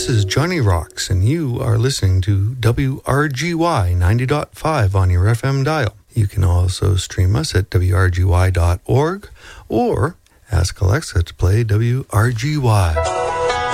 This is Johnny Rocks, and you are listening to WRGY 90.5 on your FM dial. You can also stream us at WRGY.org or ask Alexa to play WRGY.